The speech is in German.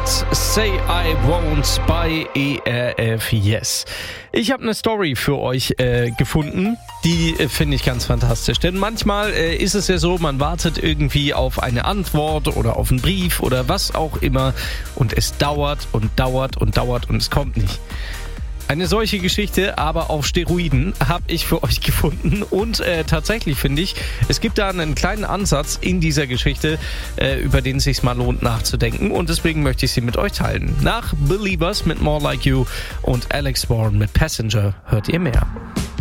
Say I Won't bei ERF Yes. Ich habe eine Story für euch gefunden, die finde ich ganz fantastisch. Denn manchmal ist es ja so, man wartet irgendwie auf eine Antwort oder auf einen Brief oder was auch immer und es dauert und dauert und dauert und es kommt nicht. Eine solche Geschichte, aber auf Steroiden, habe ich für euch gefunden. Und tatsächlich finde ich, es gibt da einen kleinen Ansatz in dieser Geschichte, über den es sich mal lohnt nachzudenken. Und deswegen möchte ich sie mit euch teilen. Nach Believers mit More Like You und Alex Warren mit Passenger hört ihr mehr.